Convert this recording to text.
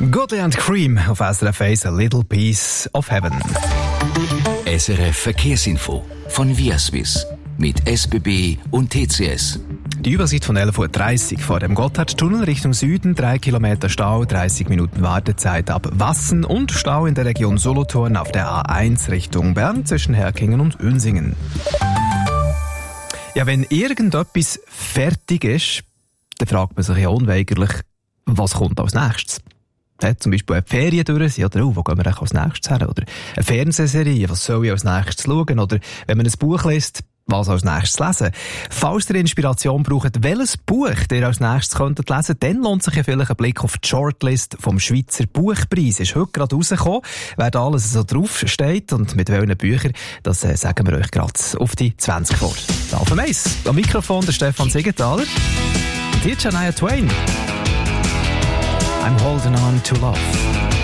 Godley and Cream auf SRF 1, A Little Piece of Heaven. SRF Verkehrsinfo von Viaswiss mit SBB und TCS. Die Übersicht von 11.30 Uhr vor dem Gotthardtunnel Richtung Süden, 3 Kilometer Stau, 30 Minuten Wartezeit ab Wassen und Stau in der Region Solothurn auf der A1 Richtung Bern zwischen Herkingen und Unsingen. Ja, wenn irgendetwas fertig ist, dann fragt man sich ja unweigerlich, was kommt als nächstes? Zum Beispiel eine Ferien durch sind, oder wo gehen wir als nächstes her? Oder eine Fernsehserie, was soll ich als nächstes schauen? Oder wenn man ein Buch liest, was als nächstes lesen? Falls ihr Inspiration braucht, welches Buch ihr als nächstes könntet lesen, dann lohnt sich ja vielleicht ein Blick auf die Shortlist vom Schweizer Buchpreis. Ist heute gerade rausgekommen, wer da alles so draufsteht und mit welchen Büchern, das sagen wir euch gerade auf die 20 vor. Da auf dem Eis. Am Mikrofon der Stefan Siegenthaler und hier Shania Twain. I'm holding on to love.